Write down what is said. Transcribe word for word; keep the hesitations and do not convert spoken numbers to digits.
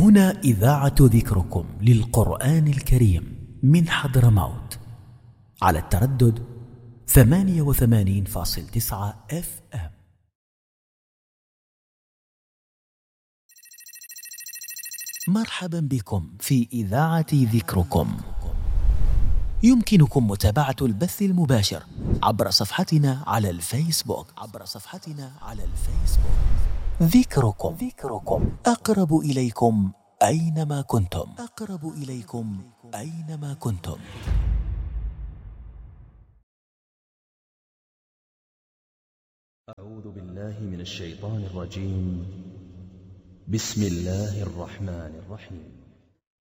هنا إذاعة ذكركم للقرآن الكريم من حضرموت على التردد ثمانية وثمانين فاصل تسعة اف ام. مرحبا بكم في إذاعة ذكركم. يمكنكم متابعة البث المباشر عبر صفحتنا على الفيسبوك عبر صفحتنا على الفيسبوك ذكركم ذكركم أقرب إليكم أينما كنتم أقرب إليكم أينما كنتم. أعوذ بالله من الشيطان الرجيم. بسم الله الرحمن الرحيم.